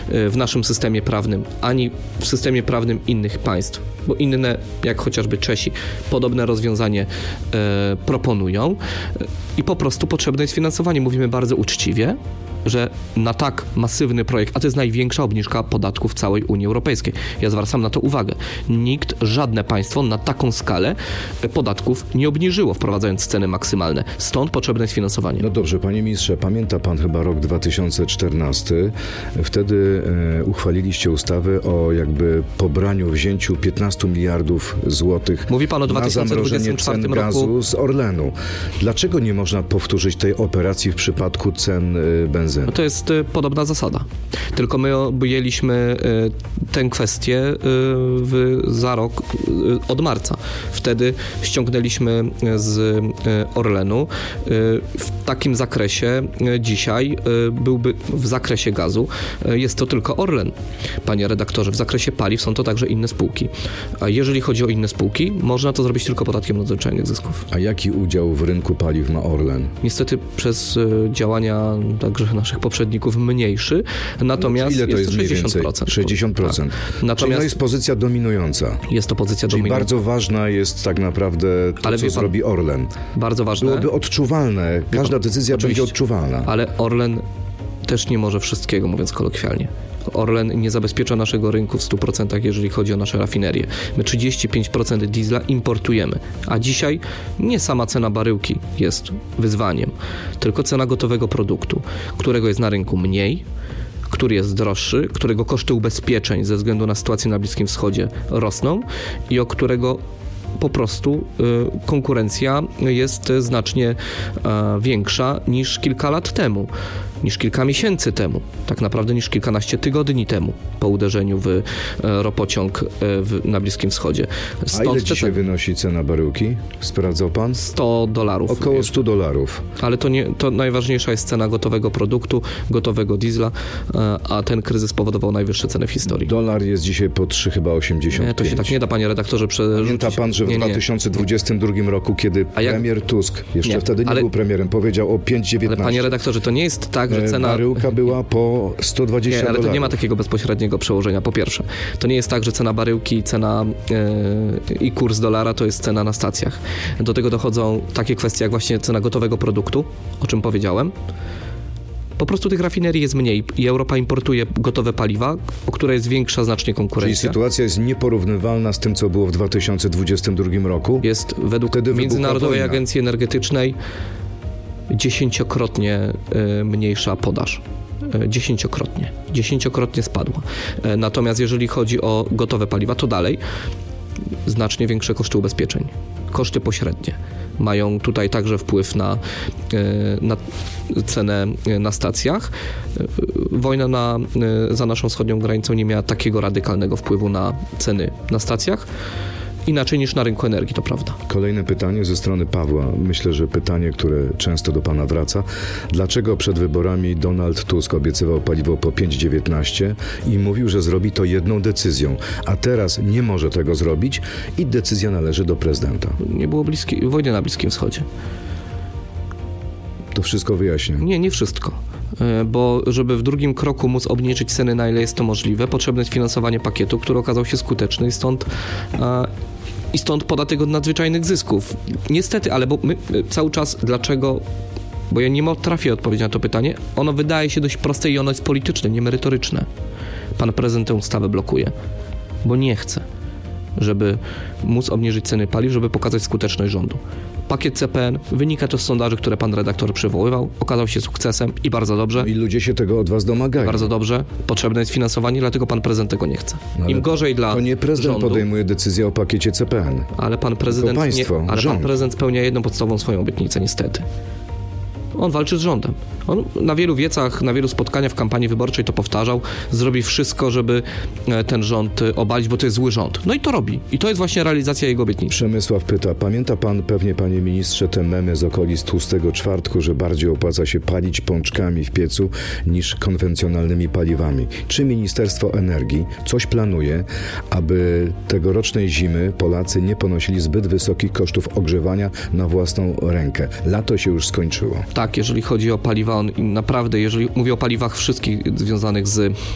w naszym systemie prawnym, ani w systemie prawnym innych państw, bo inne, jak chociażby Czesi, podobne rozwiązanie proponują i po prostu potrzebne jest finansowanie. Mówimy bardzo uczciwie, że na tak masywny projekt, a to jest największa obniżka podatków w całej Unii Europejskiej. Ja zwracam na to uwagę. Żadne państwo na taką skalę podatków nie obniżyło, wprowadzając ceny maksymalne. Stąd potrzebne jest finansowanie. No dobrze, panie ministrze, pamięta pan chyba rok 2014. Wtedy uchwaliliście ustawę o jakby pobraniu, wzięciu 15 miliardów złotych. Mówi pan o na zamrożenie cen gazu z Orlenu. Dlaczego nie można powtórzyć tej operacji w przypadku cen benzyny? No to jest podobna zasada. Tylko my objęliśmy tę kwestię za rok od marca. Wtedy ściągnęliśmy z Orlenu w takim zakresie dzisiaj byłby w zakresie gazu jest to tylko Orlen. Panie redaktorze, w zakresie paliw są to także inne spółki. A jeżeli chodzi o inne spółki, można to zrobić tylko podatkiem nadzwyczajnych zysków. A jaki udział w rynku paliw ma Orlen? Niestety przez działania także naszych poprzedników mniejszy, natomiast ile to jest 60%. 60%. Tak. Natomiast czyli to jest pozycja dominująca. Jest to pozycja czyli dominująca. bardzo ważna jest tak naprawdę to, co zrobi Orlen. Bardzo ważne. Byłoby odczuwalne. Każda decyzja będzie odczuwalna. Ale Orlen też nie może wszystkiego, mówiąc kolokwialnie. Orlen nie zabezpiecza naszego rynku w 100%, jeżeli chodzi o nasze rafinerie. My 35% diesla importujemy, a dzisiaj nie sama cena baryłki jest wyzwaniem, tylko cena gotowego produktu, którego jest na rynku mniej, który jest droższy, którego koszty ubezpieczeń ze względu na sytuację na Bliskim Wschodzie rosną i o którego po prostu konkurencja jest znacznie większa niż kilka lat temu, niż kilka miesięcy temu, tak naprawdę niż kilkanaście tygodni temu po uderzeniu w ropociąg na Bliskim Wschodzie. Stąd a ile dzisiaj wynosi cena baryłki? Sprawdzał pan? $100. Około $100. Ale to najważniejsza jest cena gotowego produktu, gotowego diesla, a ten kryzys powodował najwyższe ceny w historii. Dolar jest dzisiaj po 3,85. To się tak nie da, panie redaktorze, Pamięta pan, że w 2022 roku, kiedy premier Tusk, jeszcze wtedy nie był premierem, powiedział o 5,19. Ale panie redaktorze, to nie jest tak, że cena... Baryłka była po $120. Ale to nie ma takiego bezpośredniego przełożenia, po pierwsze. To nie jest tak, że cena baryłki, cena i kurs dolara to jest cena na stacjach. Do tego dochodzą takie kwestie jak właśnie cena gotowego produktu, o czym powiedziałem. Po prostu tych rafinerii jest mniej i Europa importuje gotowe paliwa, o które jest większa znacznie konkurencja. Czyli sytuacja jest nieporównywalna z tym, co było w 2022 roku? Jest według Międzynarodowej Agencji Energetycznej 10-krotnie mniejsza podaż. 10-krotnie spadła. Natomiast jeżeli chodzi o gotowe paliwa, to dalej znacznie większe koszty ubezpieczeń. Koszty pośrednie mają tutaj także wpływ na cenę na stacjach. Wojna za naszą wschodnią granicą nie miała takiego radykalnego wpływu na ceny na stacjach. Inaczej niż na rynku energii, to prawda. Kolejne pytanie ze strony Pawła. Myślę, że pytanie, które często do pana wraca. Dlaczego przed wyborami Donald Tusk obiecywał paliwo po 5,19 i mówił, że zrobi to jedną decyzją, a teraz nie może tego zrobić i decyzja należy do prezydenta? Nie było wojny na Bliskim Wschodzie. To wszystko wyjaśnia. Nie wszystko. Bo żeby w drugim kroku móc obniżyć ceny, na ile jest to możliwe, potrzebne jest finansowanie pakietu, który okazał się skuteczny i stąd podatek od nadzwyczajnych zysków. Niestety, ale bo my cały czas, dlaczego, bo ja nie potrafię odpowiedzieć na to pytanie, ono wydaje się dość proste i ono jest polityczne, nie merytoryczne. Pan prezydent tę ustawę blokuje, bo nie chce, żeby móc obniżyć ceny paliw, żeby pokazać skuteczność rządu. Pakiet CPN, wynika to z sondaży, które pan redaktor przywoływał, okazał się sukcesem i bardzo dobrze. No i ludzie się tego od was domagają. Bardzo dobrze. Potrzebne jest finansowanie, dlatego pan prezydent tego nie chce. No im gorzej dla to nie prezydent rządu, podejmuje decyzję o pakiecie CPN. Ale pan prezydent rząd. Pan prezydent spełnia jedną podstawową swoją obietnicę, niestety. On walczy z rządem. On na wielu wiecach, na wielu spotkaniach w kampanii wyborczej to powtarzał. Zrobi wszystko, żeby ten rząd obalić, bo to jest zły rząd. No i to robi. I to jest właśnie realizacja jego obietnicy. Przemysław pyta, pamięta pan pewnie, panie ministrze, te memy z okolic Tłustego Czwartku, że bardziej opłaca się palić pączkami w piecu niż konwencjonalnymi paliwami. Czy Ministerstwo Energii coś planuje, aby tegorocznej zimy Polacy nie ponosili zbyt wysokich kosztów ogrzewania na własną rękę? Lato się już skończyło. Tak, jeżeli chodzi o paliwa, on naprawdę, jeżeli mówię o paliwach wszystkich związanych z